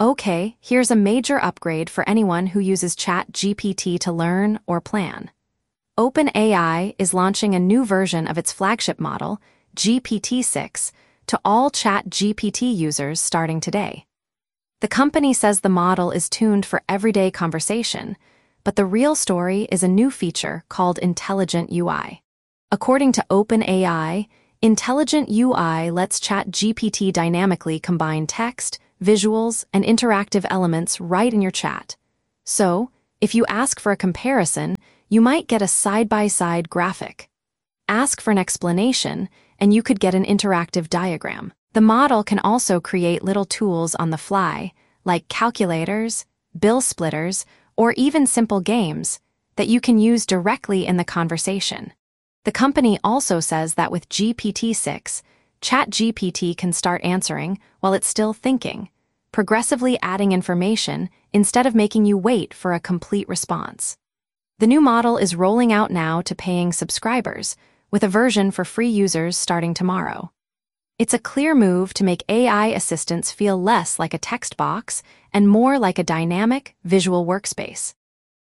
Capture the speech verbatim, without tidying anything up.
Okay, here's a major upgrade for anyone who uses ChatGPT to learn or plan. OpenAI is launching a new version of its flagship model, G P T six, to all ChatGPT users starting today. The company says the model is tuned for everyday conversation, but the real story is a new feature called Intelligent U I. According to OpenAI, Intelligent U I lets ChatGPT dynamically combine text, visuals, and interactive elements right in your chat. So, if you ask for a comparison, you might get a side-by-side graphic. Ask for an explanation, and you could get an interactive diagram. The model can also create little tools on the fly, like calculators, bill splitters, or even simple games that you can use directly in the conversation. The company also says that with G P T six, ChatGPT can start answering while it's still thinking, progressively adding information instead of making you wait for a complete response. The new model is rolling out now to paying subscribers, with a version for free users starting tomorrow. It's a clear move to make A I assistants feel less like a text box and more like a dynamic, visual workspace.